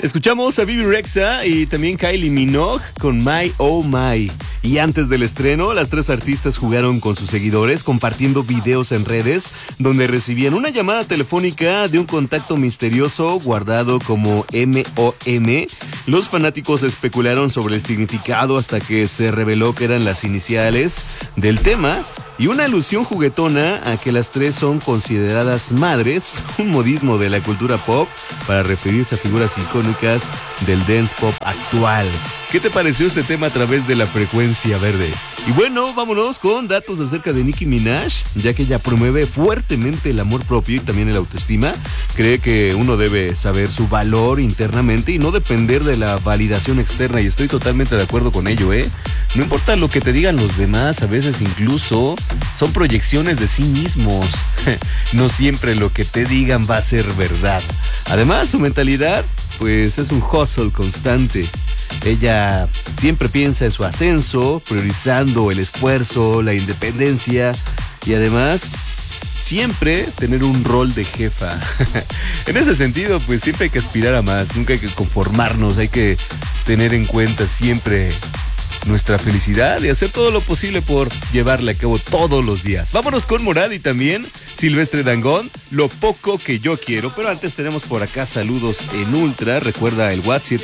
Escuchamos a Bebe Rexha y también Kylie Minogue con My Oh My. Y antes del estreno, las tres artistas jugaron con sus seguidores compartiendo videos en redes donde recibían una llamada telefónica de un contacto misterioso guardado como MOM. Los fanáticos especularon sobre el significado hasta que se reveló que eran las iniciales del tema y una alusión juguetona a que las tres son consideradas madres, un modismo de la cultura pop para referirse a figuras icónicas del dance pop actual. ¿Qué te pareció este tema a través de la frecuencia verde? Y bueno, vámonos con datos acerca de Nicki Minaj, ya que ella promueve fuertemente el amor propio y también el autoestima. Cree que uno debe saber su valor internamente y no depender de la validación externa, y estoy totalmente de acuerdo con ello, ¿eh? No importa lo que te digan los demás, a veces incluso son proyecciones de sí mismos. No siempre lo que te digan va a ser verdad. Además, su mentalidad, pues es un hustle constante. Ella siempre piensa en su ascenso, priorizando el esfuerzo, la independencia y además siempre tener un rol de jefa. En ese sentido, pues siempre hay que aspirar a más, nunca hay que conformarnos, hay que tener en cuenta siempre nuestra felicidad y hacer todo lo posible por llevarla a cabo todos los días. Vámonos con Morad y también Silvestre Dangond, Lo Poco Que Yo Quiero. Pero antes tenemos por acá saludos en Ultra. Recuerda el WhatsApp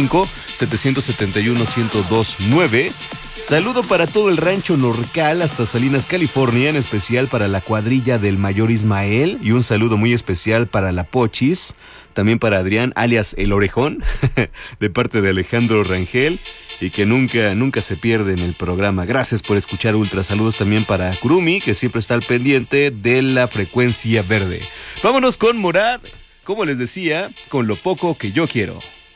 775-771-1029. Saludo para todo el rancho Norcal hasta Salinas, California, en especial para la cuadrilla del Mayor Ismael, y un saludo muy especial para la Pochis, también para Adrián, alias El Orejón, de parte de Alejandro Rangel, y que nunca se pierde en el programa. Gracias por escuchar Ultra. Saludos también para Kurumi, que siempre está al pendiente de la frecuencia verde. Vámonos con Morad, como les decía, con Lo Poco Que Yo Quiero.